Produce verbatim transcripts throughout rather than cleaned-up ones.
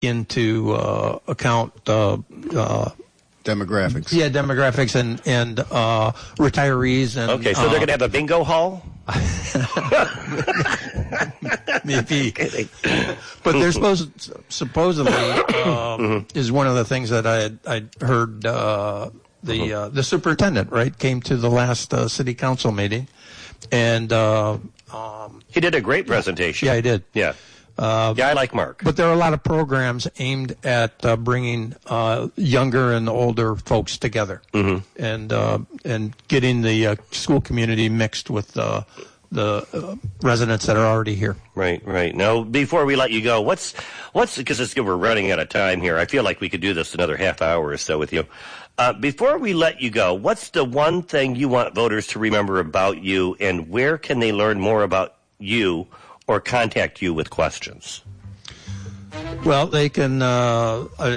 into uh, account uh, uh, demographics. Yeah, demographics and and uh, retirees and. Okay, so uh, they're going to have a bingo hall. Maybe, but they're supposed supposedly um, mm-hmm. is one of the things that I I heard uh, the uh, the superintendent right came to the last uh, city council meeting, and uh, um, he did a great presentation. Yeah, he did. Yeah. Uh, yeah, I like Mark. But there are a lot of programs aimed at uh, bringing uh, younger and older folks together, mm-hmm. and uh, and getting the uh, school community mixed with uh, the uh, residents that are already here. Right, right. Now, before we let you go, what's what's because we're running out of time here. I feel like we could do this another half hour or so with you. Uh, before we let you go, what's the one thing you want voters to remember about you, and where can they learn more about you or contact you with questions? Well, they can uh, uh,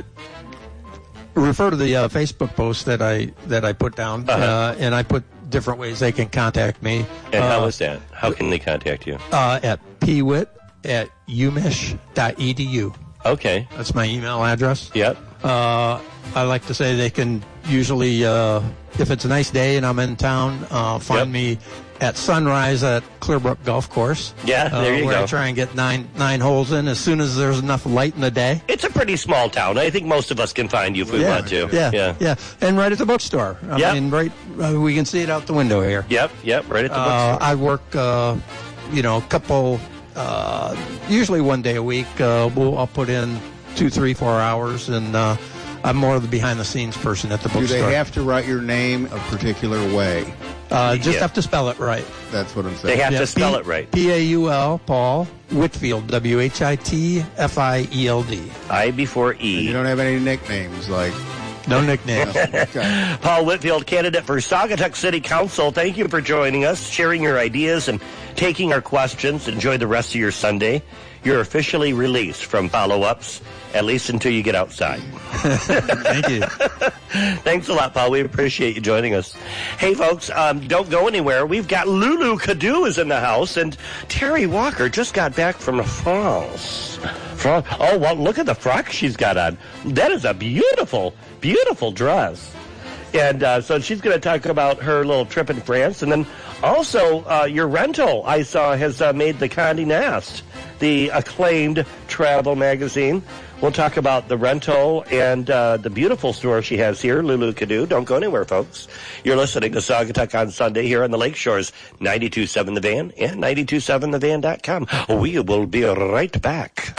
refer to the uh, Facebook post that I that I put down, uh-huh. uh, and I put different ways they can contact me. And uh, how is that? How can they contact you? Uh, at p witt at u mich dot e d u. Okay. That's my email address. Yep. Uh, I like to say they can usually, uh, if it's a nice day and I'm in town, uh, find yep. me at sunrise at Clearbrook Golf Course. Yeah, there uh, you where go. I try and get nine nine holes in as soon as there's enough light in the day. It's a pretty small town. I think most of us can find you if we yeah, want to. Yeah, yeah, yeah. And right at the bookstore. I yep. mean, right, uh, we can see it out the window here. Yep, yep, right at the uh, bookstore. I work, uh, you know, a couple, uh, usually one day a week. Uh, we'll, I'll put in two, three, four hours, and uh, I'm more of the behind-the-scenes person at the bookstore. Do they have to write your name a particular way? Uh, just yeah. have to spell it right. That's what I'm saying. They have yeah, to spell P- it right. P A U L, Paul, Whitfield, W H I T F I E L D. I before E. And you don't have any nicknames like... No nicknames. Okay. Paul Whitfield, candidate for Saugatuck City Council. Thank you for joining us, sharing your ideas, and taking our questions. Enjoy the rest of your Sunday. You're officially released from follow-ups, at least until you get outside. Thank you. Thanks a lot, Paul. We appreciate you joining us. Hey, folks, um, don't go anywhere. We've got Lulu Cadu is in the house, and Terry Walker just got back from France. France. Oh, well, look at the frock she's got on. That is a beautiful, beautiful dress. And uh, so she's going to talk about her little trip in France. And then also uh, your rental, I saw, has uh, made the Condé Nast, the acclaimed travel magazine. We'll talk about the rental and uh, the beautiful store she has here, Lulu Cadu. Don't go anywhere, folks. You're listening to Saugatuck on Sunday here on the Lake Shores, ninety-two point seven The Van and ninety-two point seven the van dot com. We will be right back.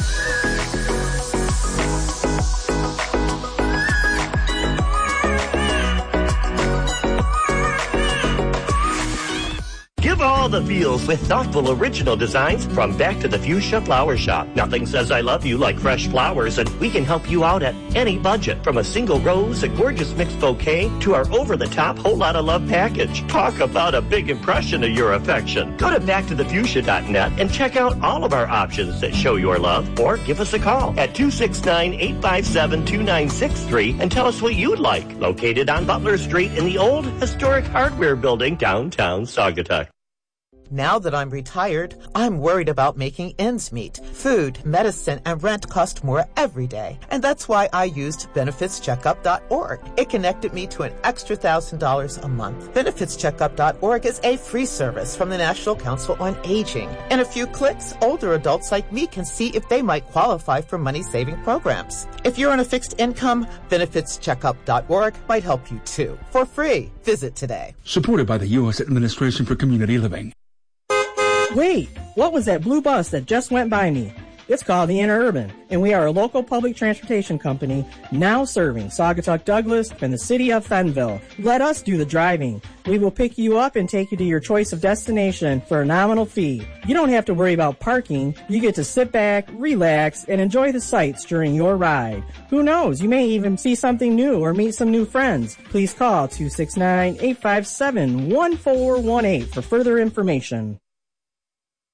Give all the feels with thoughtful original designs from Back to the Fuchsia Flower Shop. Nothing says I love you like fresh flowers, and we can help you out at any budget. From a single rose, a gorgeous mixed bouquet, to our over-the-top whole lot of love package. Talk about a big impression of your affection. Go to back to the fuchsia dot net and check out all of our options that show your love, or give us a call at two six nine, eight five seven, two nine six three and tell us what you'd like. Located on Butler Street in the old historic hardware building downtown Saugatuck. Now that I'm retired, I'm worried about making ends meet. Food, medicine, and rent cost more every day. And that's why I used benefits checkup dot org. It connected me to an extra one thousand dollars a month. benefits checkup dot org is a free service from the National Council on Aging. In a few clicks, older adults like me can see if they might qualify for money-saving programs. If you're on a fixed income, benefits checkup dot org might help you too. For free. Visit today. Supported by the U S Administration for Community Living. Wait, what was that blue bus that just went by me? It's called the Interurban, and we are a local public transportation company now serving Saugatuck Douglas and the city of Fenville. Let us do the driving. We will pick you up and take you to your choice of destination for a nominal fee. You don't have to worry about parking. You get to sit back, relax, and enjoy the sights during your ride. Who knows, you may even see something new or meet some new friends. Please call two six nine, eight five seven, one four one eight for further information.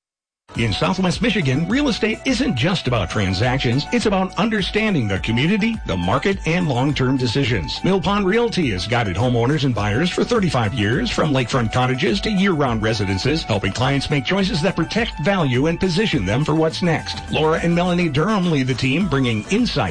In Southwest Michigan, real estate isn't just about transactions. It's about understanding the community, the market, and long-term decisions. Mill Pond Realty has guided homeowners and buyers for thirty-five years, from lakefront cottages to year-round residences, helping clients make choices that protect value and position them for what's next. Laura and Melanie Durham lead the team, bringing insight